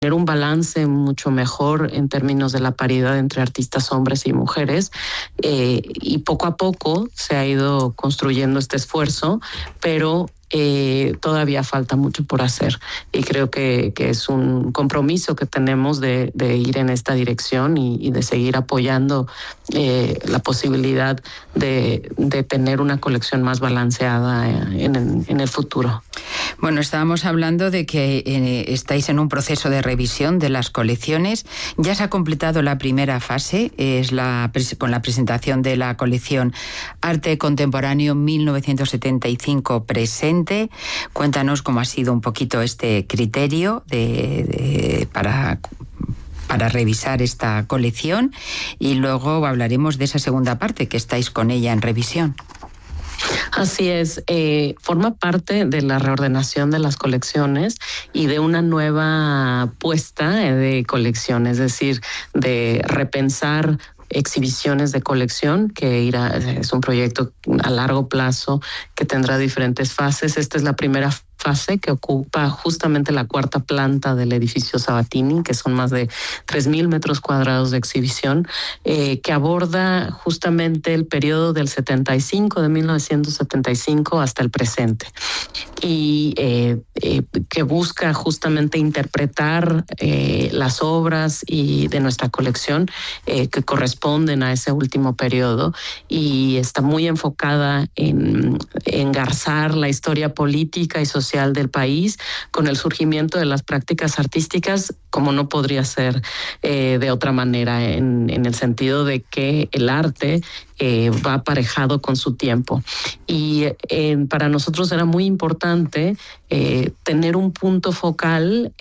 tener un balance mucho mejor en términos de la paridad entre artistas hombres y mujeres, y poco a poco se ha ido construyendo este esfuerzo, pero todavía falta mucho por hacer, y creo que es un compromiso que tenemos de ir en esta dirección y de seguir apoyando la posibilidad de tener una colección más balanceada en el futuro. Bueno, estábamos hablando de que estáis en un proceso de revisión de las colecciones. Ya se ha completado la primera fase, con la presentación de la colección Arte Contemporáneo 1975 presente. Cuéntanos cómo ha sido un poquito este criterio para revisar esta colección, y luego hablaremos de esa segunda parte, que estáis con ella en revisión. Así es, forma parte de la reordenación de las colecciones y de una nueva apuesta de colección, es decir, de repensar exhibiciones de colección, que es un proyecto a largo plazo que tendrá diferentes fases. Esta es la primera fase, que ocupa justamente la cuarta planta del edificio Sabatini, que son más de 3,000 metros cuadrados de exhibición, que aborda justamente el periodo del 1975 hasta el presente, y que busca justamente interpretar las obras de nuestra colección que corresponden a ese último periodo, y está muy enfocada en engarzar la historia política y social del país con el surgimiento de las prácticas artísticas, como no podría ser de otra manera, en el sentido de que el arte va aparejado con su tiempo. Y para nosotros era muy importante tener un punto focal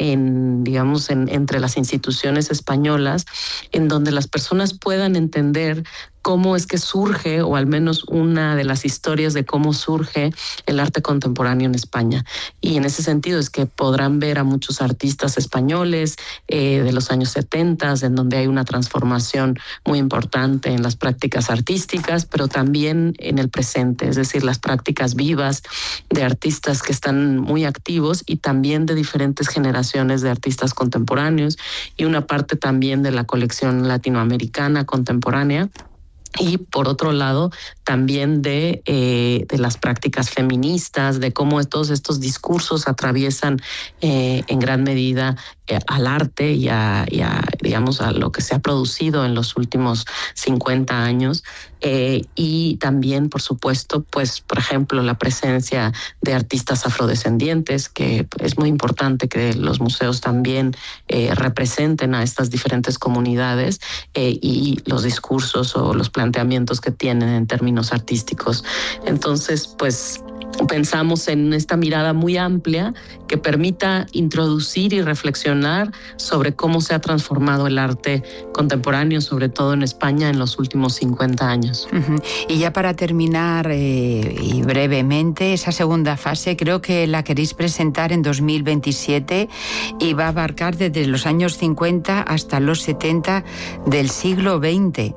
entre las instituciones españolas, en donde las personas puedan entender cómo es que surge, o al menos una de las historias de cómo surge el arte contemporáneo en España. Y en ese sentido es que podrán ver a muchos artistas españoles de los años 70, en donde hay una transformación muy importante en las prácticas artísticas, pero también en el presente, es decir, las prácticas vivas de artistas que están muy activos, y también de diferentes generaciones de artistas contemporáneos, y una parte también de la colección latinoamericana contemporánea. Y por otro lado, también de las prácticas feministas, de cómo todos estos discursos atraviesan en gran medida al arte y a lo que se ha producido en los últimos 50 años. Y también, por supuesto, pues, por ejemplo, la presencia de artistas afrodescendientes, que es muy importante que los museos también representen a estas diferentes comunidades, y los discursos o los planteamientos que tienen en términos artísticos. Entonces, pues, pensamos en esta mirada muy amplia que permita introducir y reflexionar sobre cómo se ha transformado el arte contemporáneo, sobre todo en España, en los últimos 50 años. Uh-huh. Y ya para terminar, y brevemente, esa segunda fase creo que la queréis presentar en 2027 y va a abarcar desde los años 50 hasta los 70 del siglo XX.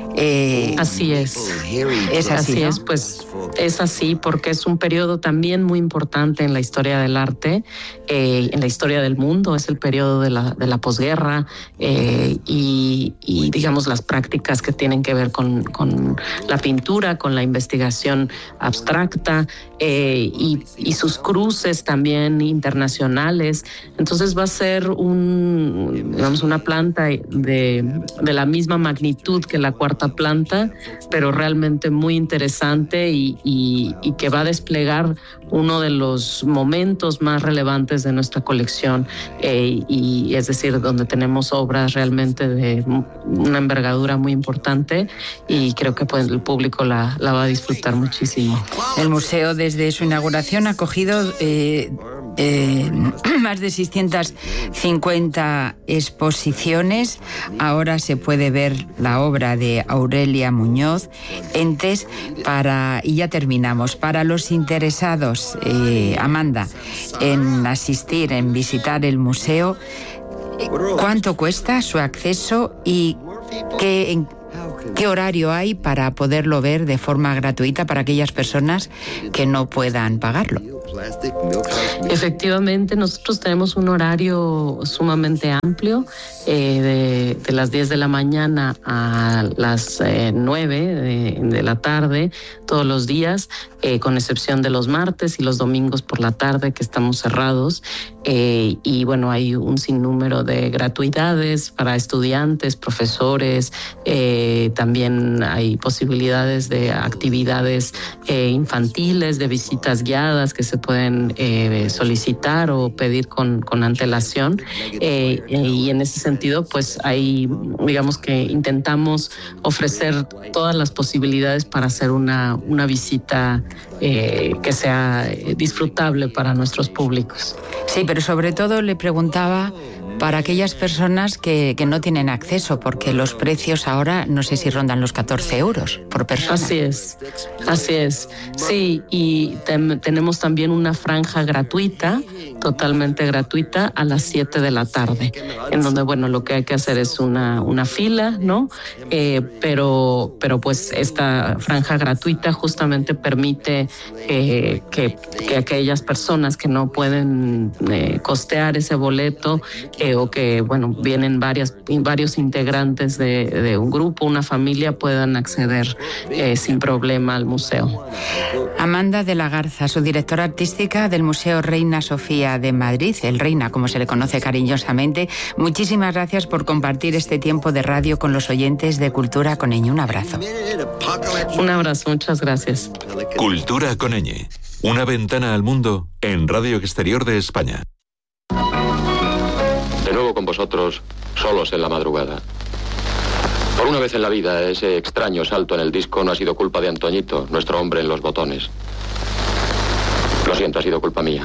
Así es. Es así, así, ¿no? Es, pues es así porque es un periodo también muy importante en la historia del arte, en la historia del mundo. Es el periodo de la posguerra, y digamos las prácticas que tienen que ver con la pintura, con la investigación abstracta, y sus cruces también internacionales. Entonces va a ser una planta de la misma magnitud que la cuarta planta, pero realmente muy interesante, y que va a desplegar uno de los momentos más relevantes de nuestra colección, y es decir, donde tenemos obras realmente de una envergadura muy importante, y creo que pues el público la va a disfrutar muchísimo. El museo desde su inauguración ha acogido más de 650 exposiciones. Ahora se puede ver la obra de Aurelia Muñoz, Entes, y ya terminamos. Para los interesados, Amanda, en asistir, en visitar el museo, ¿cuánto cuesta su acceso y qué horario hay para poderlo ver de forma gratuita para aquellas personas que no puedan pagarlo? Efectivamente, nosotros tenemos un horario sumamente amplio, de las 10 de la mañana a las 9 de la tarde, todos los días, con excepción de los martes y los domingos por la tarde que estamos cerrados. Y bueno, hay un sinnúmero de gratuidades para estudiantes, profesores, también hay posibilidades de actividades infantiles, de visitas guiadas que se pueden solicitar o pedir con antelación, y en ese sentido pues ahí digamos que intentamos ofrecer todas las posibilidades para hacer una visita que sea disfrutable para nuestros públicos. Sí, pero sobre todo le preguntaba para aquellas personas que no tienen acceso, porque los precios ahora no sé si rondan los 14 euros por persona. Así es. Sí, y tenemos también una franja gratuita, totalmente gratuita, a las 7 de la tarde, en donde, bueno, lo que hay que hacer es una fila, ¿no? Pero pues esta franja gratuita justamente permite que aquellas personas que no pueden costear ese boleto, o que, bueno, vienen varios integrantes de un grupo, una familia, puedan acceder sin problema al museo. Amanda de la Garza, su directora artística del Museo Reina Sofía de Madrid, el Reina, como se le conoce cariñosamente, muchísimas gracias por compartir este tiempo de radio con los oyentes de Cultura con Ñ. Un abrazo. Un abrazo, muchas gracias. Cultura con Ñ, una ventana al mundo en Radio Exterior de España. De nuevo con vosotros, solos en la madrugada. Por una vez en la vida, ese extraño salto en el disco no ha sido culpa de Antoñito, nuestro hombre en los botones. Lo siento, ha sido culpa mía.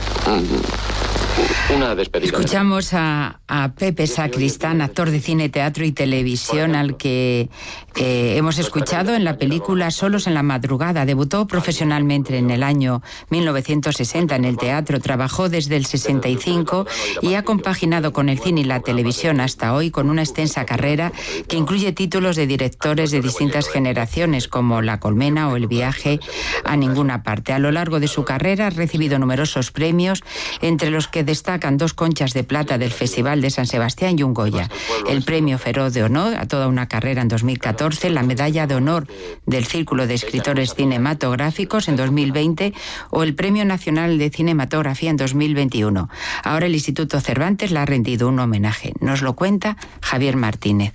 Una despedida. Escuchamos a Pepe Sacristán, actor de cine, teatro y televisión, al que hemos escuchado en la película Solos en la madrugada. Debutó profesionalmente en el año 1960 en el teatro, trabajó desde el 65 y ha compaginado con el cine y la televisión hasta hoy con una extensa carrera que incluye títulos de directores de distintas generaciones como La Colmena o El viaje a ninguna parte. A lo largo de su carrera ha recibido numerosos premios, entre los que destacan 2 Conchas de Plata del Festival de San Sebastián y un Goya, el Premio Feroz de Honor a toda una carrera en 2014, la Medalla de Honor del Círculo de Escritores Cinematográficos en 2020 o el Premio Nacional de Cinematografía en 2021. Ahora el Instituto Cervantes le ha rendido un homenaje. Nos lo cuenta Javier Martínez.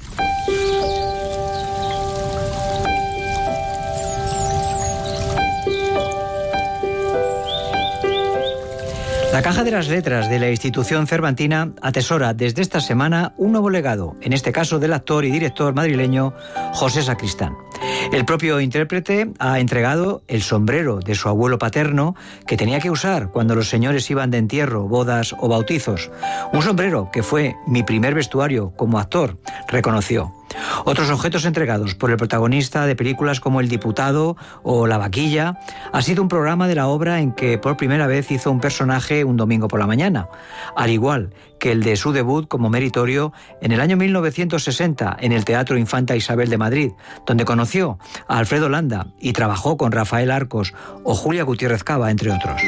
La Caja de las Letras de la institución cervantina atesora desde esta semana un nuevo legado, en este caso del actor y director madrileño José Sacristán. El propio intérprete ha entregado el sombrero de su abuelo paterno que tenía que usar cuando los señores iban de entierro, bodas o bautizos. Un sombrero que fue mi primer vestuario como actor, reconoció. Otros objetos entregados por el protagonista de películas como El Diputado o La Vaquilla ha sido un programa de la obra en que por primera vez hizo un personaje un domingo por la mañana, al igual que el de su debut como meritorio en el año 1960 en el Teatro Infanta Isabel de Madrid, donde conoció a Alfredo Landa y trabajó con Rafael Arcos o Julia Gutiérrez Cava, entre otros.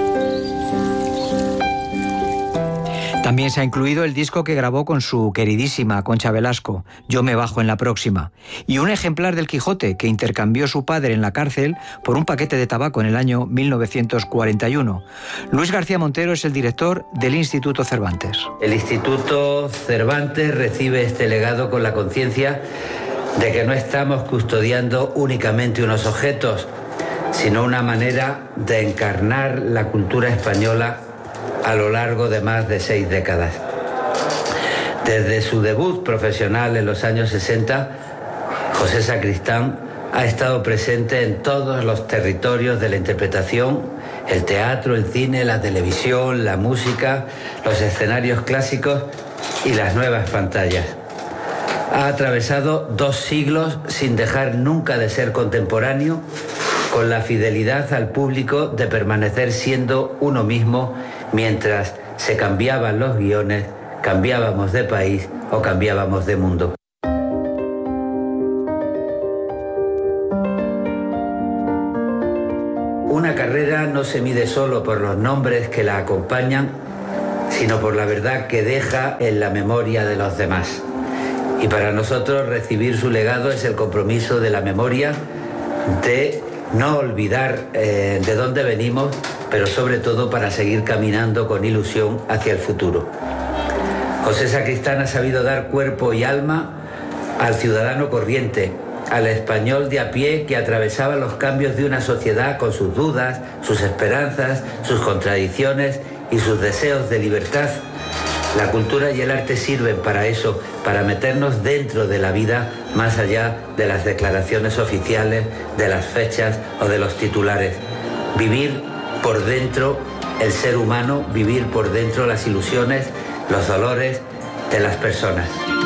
También se ha incluido el disco que grabó con su queridísima Concha Velasco, Yo me bajo en la próxima, y un ejemplar del Quijote que intercambió su padre en la cárcel por un paquete de tabaco en el año 1941. Luis García Montero es el director del Instituto Cervantes. El Instituto Cervantes recibe este legado con la conciencia de que no estamos custodiando únicamente unos objetos, sino una manera de encarnar la cultura española a lo largo de más de 6 décadas. Desde su debut profesional en los años 60, José Sacristán ha estado presente en todos los territorios de la interpretación, el teatro, el cine, la televisión, la música, los escenarios clásicos y las nuevas pantallas. Ha atravesado 2 siglos sin dejar nunca de ser contemporáneo, con la fidelidad al público de permanecer siendo uno mismo mientras se cambiaban los guiones, cambiábamos de país o cambiábamos de mundo. una carrera no se mide solo por los nombres que la acompañan, sino por la verdad que deja en la memoria de los demás. Y para nosotros recibir su legado es el compromiso de la memoria, de no olvidar de dónde venimos, pero sobre todo para seguir caminando con ilusión hacia el futuro. José Sacristán ha sabido dar cuerpo y alma al ciudadano corriente, al español de a pie que atravesaba los cambios de una sociedad con sus dudas, sus esperanzas, sus contradicciones y sus deseos de libertad. La cultura y el arte sirven para eso, para meternos dentro de la vida, más allá de las declaraciones oficiales, de las fechas o de los titulares. Vivir por dentro el ser humano, vivir por dentro las ilusiones, los dolores de las personas.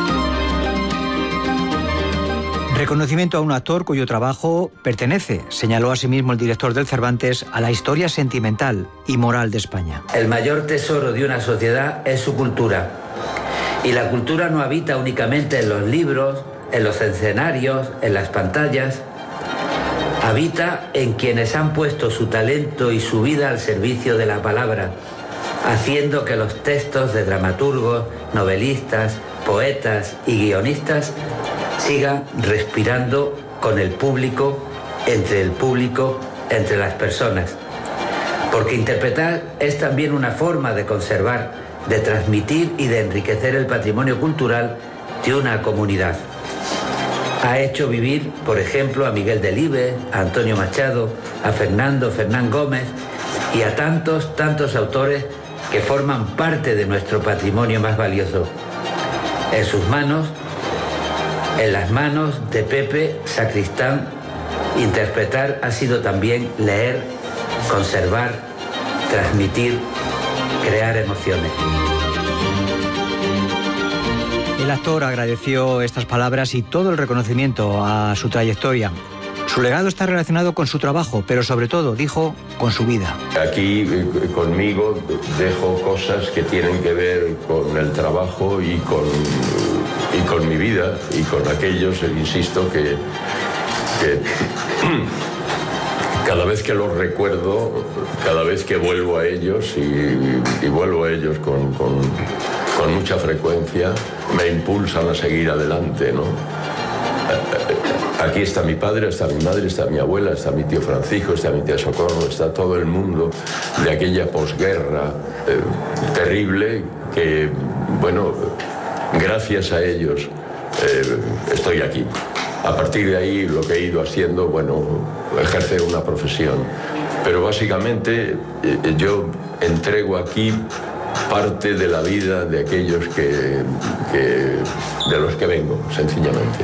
Reconocimiento a un actor cuyo trabajo pertenece, señaló asimismo el director del Cervantes, a la historia sentimental y moral de España. El mayor tesoro de una sociedad es su cultura. Y la cultura no habita únicamente en los libros, en los escenarios, en las pantallas. Habita en quienes han puesto su talento y su vida al servicio de la palabra, haciendo que los textos de dramaturgos, novelistas, poetas y guionistas siga respirando con el público, entre las personas. Porque interpretar es también una forma de conservar, de transmitir y de enriquecer el patrimonio cultural de una comunidad. Ha hecho vivir, por ejemplo, a Miguel Delibes, a Antonio Machado, a Fernán Gómez y a tantos autores que forman parte de nuestro patrimonio más valioso. En sus manos, en las manos de Pepe Sacristán, interpretar ha sido también leer, conservar, transmitir, crear emociones. El actor agradeció estas palabras y todo el reconocimiento a su trayectoria. Su legado está relacionado con su trabajo, pero sobre todo, dijo, con su vida. Aquí conmigo dejo cosas que tienen que ver con el trabajo y con mi vida y con aquellos, insisto, que cada vez que los recuerdo, cada vez que vuelvo a ellos y vuelvo a ellos con mucha frecuencia, me impulsan a seguir adelante, ¿no? Aquí está mi padre, está mi madre, está mi abuela, está mi tío Francisco, está mi tía Socorro, está todo el mundo de aquella posguerra terrible que, bueno, gracias a ellos estoy aquí. A partir de ahí lo que he ido haciendo, bueno, ejercer una profesión. Pero básicamente yo entrego aquí parte de la vida de aquellos de los que vengo, sencillamente.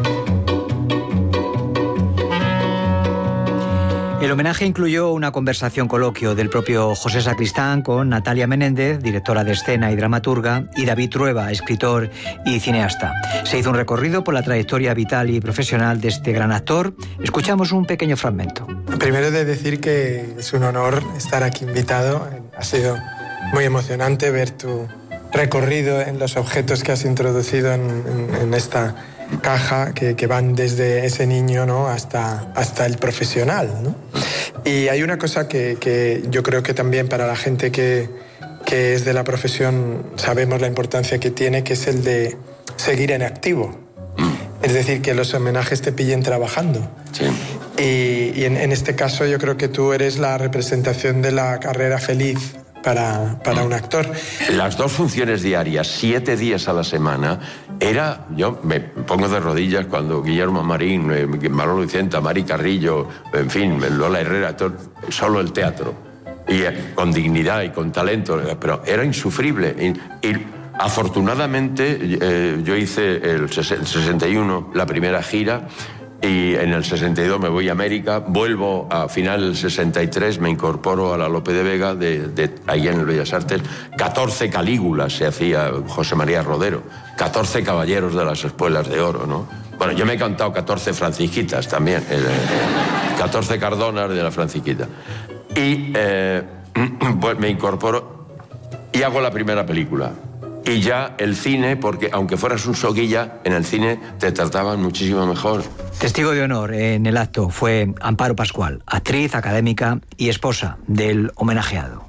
El homenaje incluyó una conversación coloquio del propio José Sacristán con Natalia Menéndez, directora de escena y dramaturga, y David Trueba, escritor y cineasta. Se hizo un recorrido por la trayectoria vital y profesional de este gran actor. Escuchamos un pequeño fragmento. Primero de decir que es un honor estar aquí invitado. Ha sido muy emocionante ver tu recorrido en los objetos que has introducido en esta caja que van desde ese niño, ¿no?, hasta el profesional, ¿no? Y hay una cosa que yo creo que también para la gente que es de la profesión sabemos la importancia que tiene, que es el de seguir en activo. Es decir, que los homenajes te pillen trabajando. Sí. Y en este caso yo creo que tú eres la representación de la carrera feliz para un actor. Las 2 funciones diarias, 7 días a la semana, yo me pongo de rodillas cuando Guillermo Marín, Manolo Vicenta, Mari Carrillo, en fin, Lola Herrera, solo el teatro. Y con dignidad y con talento, pero era insufrible. Y afortunadamente yo hice el 61 la primera gira, y en el 62 me voy a América, vuelvo a final del 63, me incorporo a la Lope de Vega, ahí en el Bellas Artes. 14 Calígulas se hacía José María Rodero, 14 caballeros de las espuelas de oro, ¿no? Bueno, yo me he cantado 14 francisquitas también, 14 Cardonas de la francisquita. Y pues me incorporo y hago la primera película. Y ya el cine, porque aunque fueras un soguilla, en el cine te trataban muchísimo mejor. Testigo de honor en el acto fue Amparo Pascual, actriz, académica y esposa del homenajeado.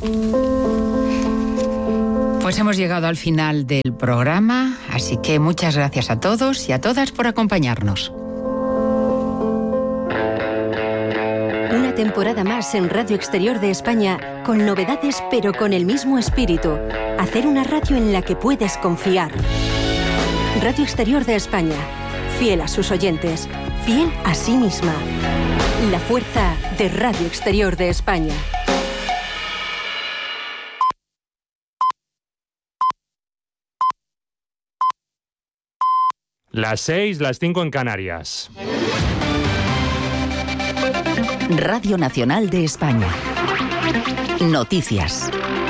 Pues hemos llegado al final del programa, así que muchas gracias a todos y a todas por acompañarnos. Una temporada más en Radio Exterior de España, con novedades pero con el mismo espíritu. Hacer una radio en la que puedes confiar. Radio Exterior de España, fiel a sus oyentes, fiel a sí misma. La fuerza de Radio Exterior de España. Las 6, las 5 en Canarias. Radio Nacional de España. Noticias.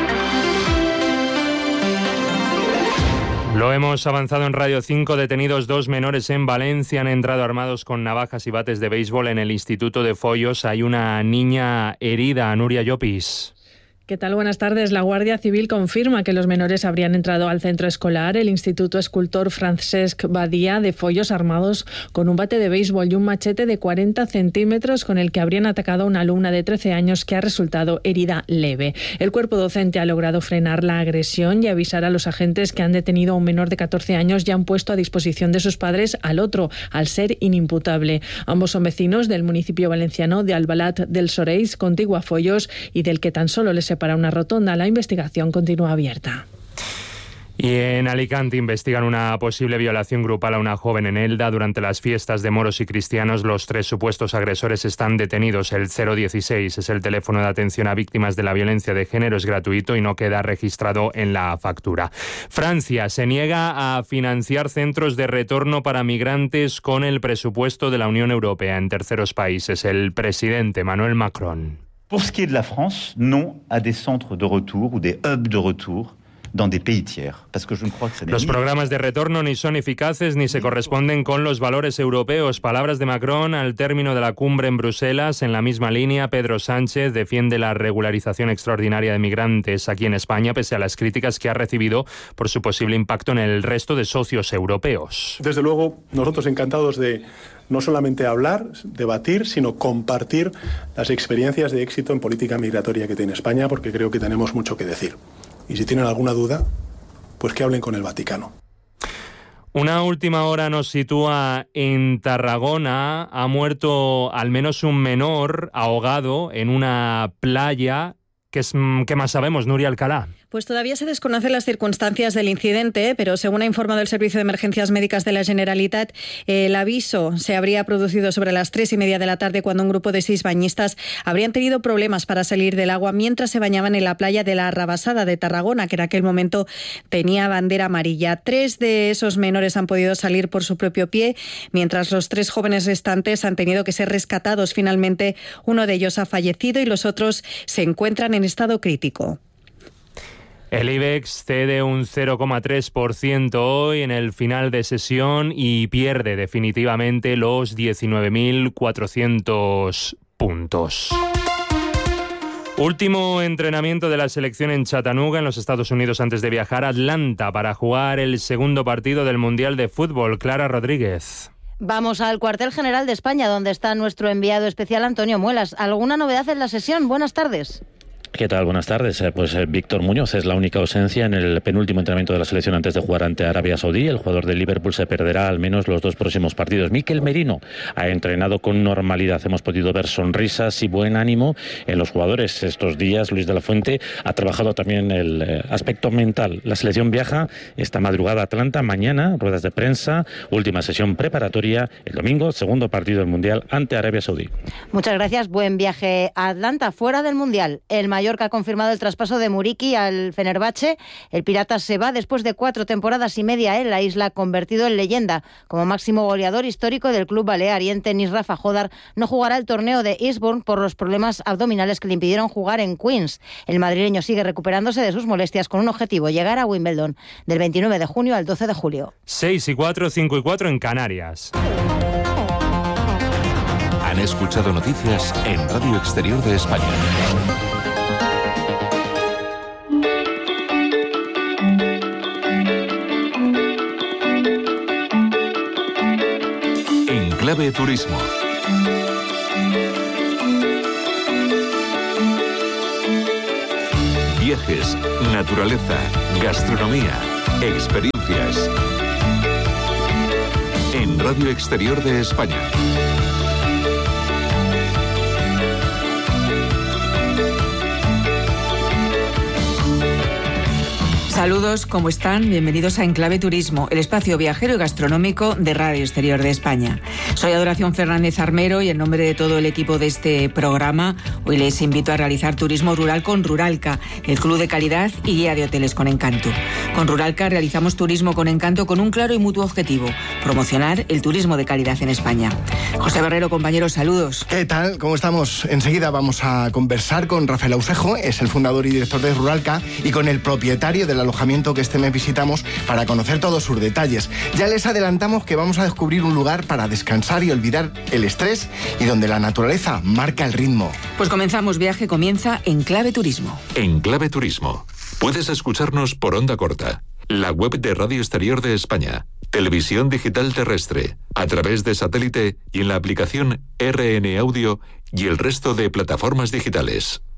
Lo hemos avanzado en Radio 5. Detenidos 2 menores en Valencia. Han entrado armados con navajas y bates de béisbol en el Instituto de Foios. Hay una niña herida. Nuria Llopis. ¿Qué tal? Buenas tardes. La Guardia Civil confirma que los menores habrían entrado al centro escolar, el Instituto Escultor Francesc Badia de Foios, armados con un bate de béisbol y un machete de 40 centímetros con el que habrían atacado a una alumna de 13 años que ha resultado herida leve. El cuerpo docente ha logrado frenar la agresión y avisar a los agentes que han detenido a un menor de 14 años y han puesto a disposición de sus padres al otro, al ser inimputable. Ambos son vecinos del municipio valenciano de Albalat del Soreis, contiguo a Foios, y del que tan solo les para una rotonda. La investigación continúa abierta. Y en Alicante investigan una posible violación grupal a una joven en Elda durante las fiestas de moros y cristianos. Los 3 supuestos agresores están detenidos. El 016 es el teléfono de atención a víctimas de la violencia de género, es gratuito y no queda registrado en la factura. Francia se niega a financiar centros de retorno para migrantes con el presupuesto de la Unión Europea en terceros países. El presidente Emmanuel Macron. Pour ce qui est de la France, non à des centres de retour ou des hubs de retour dans des pays tiers, parce que je ne crois que Los programas de retorno ni son eficaces ni se corresponden con los valores europeos. Palabras de Macron al término de la cumbre en Bruselas. En la misma línea, Pedro Sánchez defiende la regularización extraordinaria de migrantes aquí en España, pese a las críticas que ha recibido por su posible impacto en el resto de socios europeos. Desde luego, nosotros encantados de no solamente hablar, debatir, sino compartir las experiencias de éxito en política migratoria que tiene España, porque creo que tenemos mucho que decir. Y si tienen alguna duda, pues que hablen con el Vaticano. Una última hora nos sitúa en Tarragona. Ha muerto al menos un menor ahogado en una playa. ¿Qué más sabemos, Nuria Alcalá? Pues todavía se desconocen las circunstancias del incidente, pero según ha informado el Servicio de Emergencias Médicas de la Generalitat, el aviso se habría producido sobre las 3:30 de la tarde, cuando un grupo de 6 bañistas habrían tenido problemas para salir del agua mientras se bañaban en la playa de la Rabasada de Tarragona, que en aquel momento tenía bandera amarilla. 3 de esos menores han podido salir por su propio pie, mientras los 3 jóvenes restantes han tenido que ser rescatados. Finalmente, uno de ellos ha fallecido y los otros se encuentran en estado crítico. El IBEX cede un 0,3% hoy en el final de sesión y pierde definitivamente los 19.400 puntos. Último entrenamiento de la selección en Chattanooga, en los Estados Unidos, antes de viajar a Atlanta para jugar el segundo partido del Mundial de Fútbol. Clara Rodríguez. Vamos al cuartel general de España, donde está nuestro enviado especial Antonio Muelas. ¿Alguna novedad en la sesión? Buenas tardes. ¿Qué tal? Buenas tardes. Pues Víctor Muñoz es la única ausencia en el penúltimo entrenamiento de la selección antes de jugar ante Arabia Saudí. El jugador del Liverpool se perderá al menos los 2 próximos partidos. Mikel Merino ha entrenado con normalidad. Hemos podido ver sonrisas y buen ánimo en los jugadores estos días. Luis de la Fuente ha trabajado también el aspecto mental. La selección viaja esta madrugada a Atlanta. Mañana, ruedas de prensa, última sesión preparatoria. El domingo, segundo partido del Mundial ante Arabia Saudí. Muchas gracias. Buen viaje a Atlanta. Fuera del Mundial, el Mallorca ha confirmado el traspaso de Muriqui al Fenerbahce. El Pirata se va después de 4 temporadas y media en la isla, convertido en leyenda como máximo goleador histórico del club balear. Y en tenis, Rafa Jodar no jugará el torneo de Eastbourne por los problemas abdominales que le impidieron jugar en Queens. El madrileño sigue recuperándose de sus molestias con un objetivo: llegar a Wimbledon del 29 de junio al 12 de julio. 6:04, 5:04 en Canarias. Han escuchado noticias en Radio Exterior de España. Clave Turismo. Viajes, naturaleza, gastronomía, experiencias. En Radio Exterior de España. Saludos, ¿cómo están? Bienvenidos a Enclave Turismo, el espacio viajero y gastronómico de Radio Exterior de España. Soy Adoración Fernández Armero y en nombre de todo el equipo de este programa, hoy les invito a realizar turismo rural con Ruralca, el club de calidad y guía de hoteles con encanto. Con Ruralca realizamos turismo con encanto con un claro y mutuo objetivo: promocionar el turismo de calidad en España. José Barrero, compañeros, saludos. ¿Qué tal? ¿Cómo estamos? Enseguida vamos a conversar con Rafael Ausejo, es el fundador y director de Ruralca, y con el propietario de la alojamiento que este mes visitamos para conocer todos sus detalles. Ya les adelantamos que vamos a descubrir un lugar para descansar y olvidar el estrés y donde la naturaleza marca el ritmo. Pues comenzamos, viaje comienza en Clave Turismo. En Clave Turismo. Puedes escucharnos por onda corta, la web de Radio Exterior de España, televisión digital terrestre, a través de satélite y en la aplicación RN Audio y el resto de plataformas digitales.